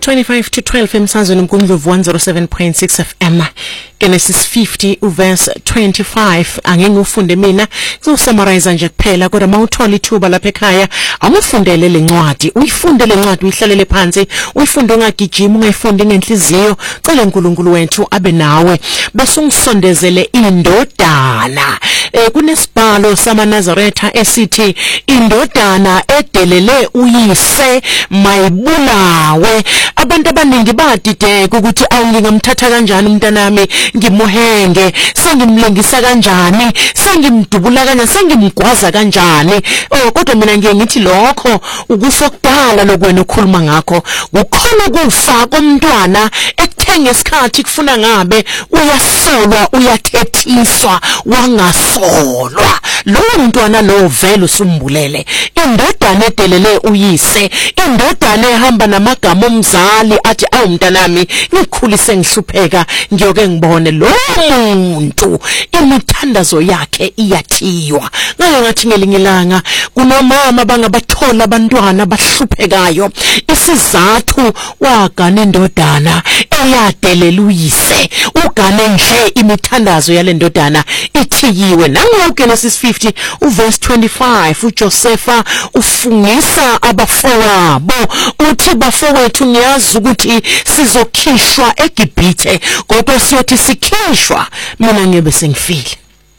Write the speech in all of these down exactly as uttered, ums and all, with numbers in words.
twenty-five to twelve emsazweni mkundlovu one oh seven point six F M. Genesis fifty verse twenty-five. Angeke ufunde mina ngizosummarize nje kuphela kodwa mawuthola ithuba lapha ekhaya awufundele lencwadi, uyifunde lencwadi uyihlalele phansi, uyifunde ungagijima, ungayifundi ngenhliziyo. Cela uNkulunkulu wethu abe nawe bese ungisondezele indodana. Eh kunesibhalo samaNazaretha esithi indodana edelele uyise mayibulawe. Abantu abaningi badideka ukuthi awungingamthatha kanjani umntanami ngimuhenge, sengimlengisa kanjani, sengimdubula kanjani, sengimgwaza kanjani. Oh kodwa mina ngiye ngithi lokho ukufa kudala lokwena ukhuluma ngakho. Kukhona kufa komntwana ekuthenga isikhathi kufuna ngabe uyasolwa, uyathethiswa, wangasolwa. Lo mntwana lo vele usumbulele. Indodana edelele uyise, indodana ehamba namagama omzali athi awu mntanami ngikhulise ngihlupheka ngiyoke ngibone lo muntu imithandazo yakhe iyathiywa. Ngeke ngathi ngelinye ilanga kunomama bangabathola abantwana bahluphekayo, isizathu wagana indodana eyadelela uyise, ugane nje imithandazo yale ndodana ithiyiwe. Nangu Genesis fifty uverse twenty-five, uJosepha ufungisa abafowabo uthi bafowethu ngiyazi ukuthi sizokhishwa eGibhithe kodwa siyothi sikhishwa mina ngebe sengifile.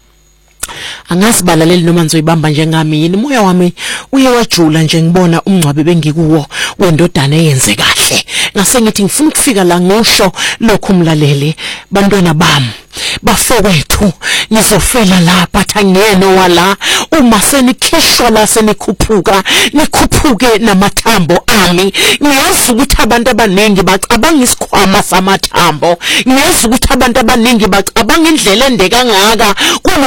Angasibalaleli noma nizoyibamba njengami yini, moya wami uye wajula nje ngibona umncwabe bengikuwo wendodana eyenze kahle. Ngase ngithi ngifuna ukufika la ngosho lokho umlaleli. Bantwana bami bafowethu nizofela lapha thangeno wala uma senikhishwa la senikhuphuka nikhuphuke namathambo ami. Ngiyazi ukuthi abantu abaningi bacabanga isikhwama samathambo, ngiyazi ukuthi abantu abaningi bacabanga indlela ende kangaka